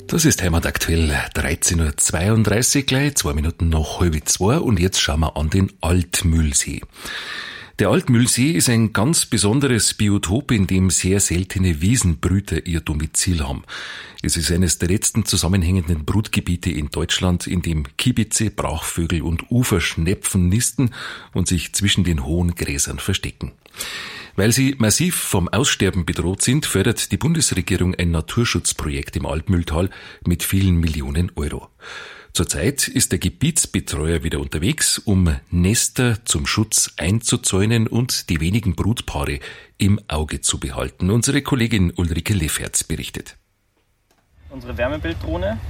Das ist Heimat aktuell, 13.32 Uhr, gleich 2 Minuten nach 1:30 und jetzt schauen wir an den Altmühlsee. Der Altmühlsee ist ein ganz besonderes Biotop, in dem sehr seltene Wiesenbrüter ihr Domizil haben. Es ist eines der letzten zusammenhängenden Brutgebiete in Deutschland, in dem Kiebitze, Brachvögel und Uferschnepfen nisten und sich zwischen den hohen Gräsern verstecken. Weil sie massiv vom Aussterben bedroht sind, fördert die Bundesregierung ein Naturschutzprojekt im Altmühltal mit vielen Millionen Euro. Zurzeit ist der Gebietsbetreuer wieder unterwegs, um Nester zum Schutz einzuzäunen und die wenigen Brutpaare im Auge zu behalten. Unsere Kollegin Ulrike Lefferts berichtet. Unsere Wärmebilddrohne.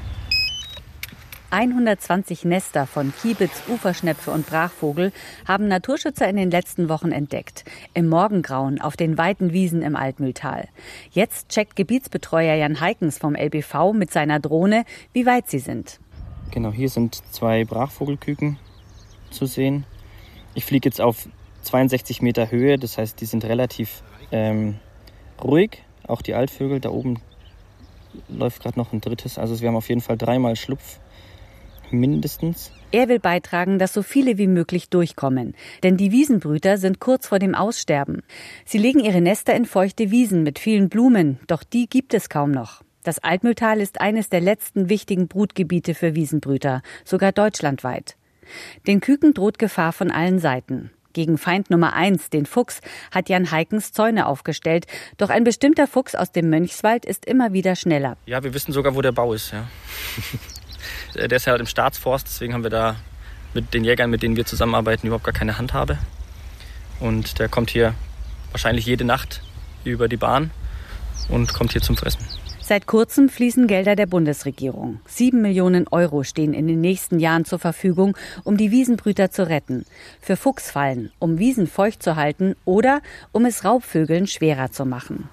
120 Nester von Kiebitz, Uferschnepfe und Brachvogel haben Naturschützer in den letzten Wochen entdeckt. Im Morgengrauen auf den weiten Wiesen im Altmühltal. Jetzt checkt Gebietsbetreuer Jan Heikens vom LBV mit seiner Drohne, wie weit sie sind. Genau, hier sind 2 Brachvogelküken zu sehen. Ich fliege jetzt auf 62 Meter Höhe, das heißt, die sind relativ ruhig. Auch die Altvögel, da oben läuft gerade noch ein drittes. Also wir haben auf jeden Fall 3-mal Schlupf. Mindestens. Er will beitragen, dass so viele wie möglich durchkommen. Denn die Wiesenbrüter sind kurz vor dem Aussterben. Sie legen ihre Nester in feuchte Wiesen mit vielen Blumen, doch die gibt es kaum noch. Das Altmühltal ist eines der letzten wichtigen Brutgebiete für Wiesenbrüter, sogar deutschlandweit. Den Küken droht Gefahr von allen Seiten. Gegen Feind Nummer 1, den Fuchs, hat Jan Heikens Zäune aufgestellt. Doch ein bestimmter Fuchs aus dem Mönchswald ist immer wieder schneller. Ja, wir wissen sogar, wo der Bau ist, ja. Der ist halt im Staatsforst, deswegen haben wir da mit den Jägern, mit denen wir zusammenarbeiten, überhaupt gar keine Handhabe. Und der kommt hier wahrscheinlich jede Nacht über die Bahn und kommt hier zum Fressen. Seit kurzem fließen Gelder der Bundesregierung. 7 Millionen Euro stehen in den nächsten Jahren zur Verfügung, um die Wiesenbrüter zu retten. Für Fuchsfallen, um Wiesen feucht zu halten oder um es Raubvögeln schwerer zu machen.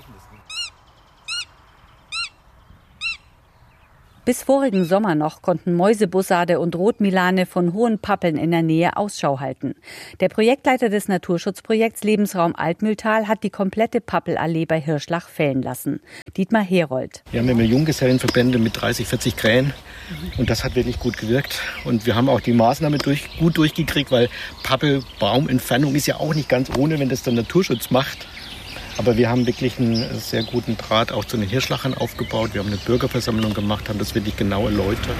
Bis vorigen Sommer noch konnten Mäusebussarde und Rotmilane von hohen Pappeln in der Nähe Ausschau halten. Der Projektleiter des Naturschutzprojekts Lebensraum Altmühltal hat die komplette Pappelallee bei Hirschlach fällen lassen. Dietmar Herold. Wir haben immer Junggesellenverbände mit 30, 40 Krähen und das hat wirklich gut gewirkt. Und wir haben auch die Maßnahme gut durchgekriegt, weil Pappelbaumentfernung ist ja auch nicht ganz ohne, wenn das der Naturschutz macht. Aber wir haben wirklich einen sehr guten Draht auch zu den Hirschlachern aufgebaut. Wir haben eine Bürgerversammlung gemacht, haben das wirklich genau erläutert.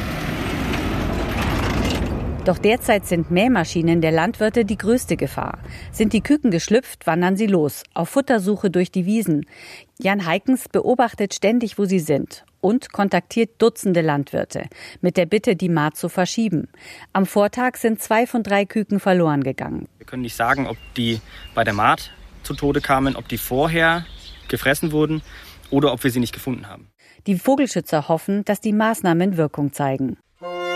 Doch derzeit sind Mähmaschinen der Landwirte die größte Gefahr. Sind die Küken geschlüpft, wandern sie los, auf Futtersuche durch die Wiesen. Jan Heikens beobachtet ständig, wo sie sind und kontaktiert Dutzende Landwirte mit der Bitte, die Mahd zu verschieben. Am Vortag sind 2 von 3 Küken verloren gegangen. Wir können nicht sagen, ob die bei der Mahd zu Tode kamen, ob die vorher gefressen wurden oder ob wir sie nicht gefunden haben. Die Vogelschützer hoffen, dass die Maßnahmen Wirkung zeigen.